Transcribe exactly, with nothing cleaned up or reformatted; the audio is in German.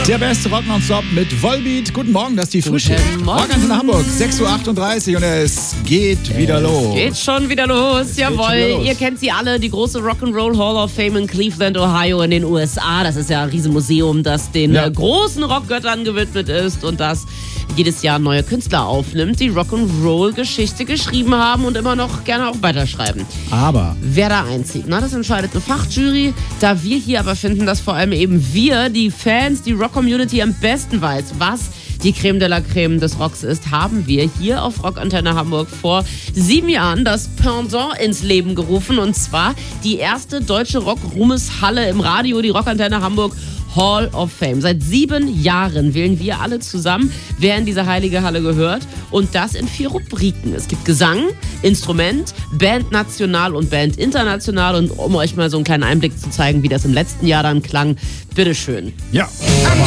Der beste Rock nonstop mit Volbeat. Guten Morgen, das ist die Frische. Rockantenne Hamburg, sechs Uhr achtunddreißig und es geht wieder es los. Geht schon wieder los, jawohl. wieder los. Ihr kennt sie alle, die große Rock'n'Roll Hall of Fame in Cleveland, Ohio in den U S A. Das ist ja ein Riesenmuseum, das den Ja. äh, großen Rockgöttern gewidmet ist und das jedes Jahr neue Künstler aufnimmt, die Rock'n'Roll-Geschichte geschrieben haben und immer noch gerne auch weiterschreiben. Aber Wer da einzieht, na, das entscheidet eine Fachjury. Da wir hier aber finden, dass vor allem eben wir, die Fans, die Rock-Community am besten weiß, was die Creme de la Creme des Rocks ist, haben wir hier auf Rockantenne Hamburg vor sieben Jahren das Pendant ins Leben gerufen. Und zwar die erste deutsche Rock-Ruhmeshalle im Radio, die Rockantenne Hamburg Hall of Fame. Seit sieben Jahren wählen wir alle zusammen, wer in diese heilige Halle gehört. Und das in vier Rubriken. Es gibt Gesang, Instrument, Band national und Band international. Und um euch mal so einen kleinen Einblick zu zeigen, wie das im letzten Jahr dann klang, bitteschön. ja. I'm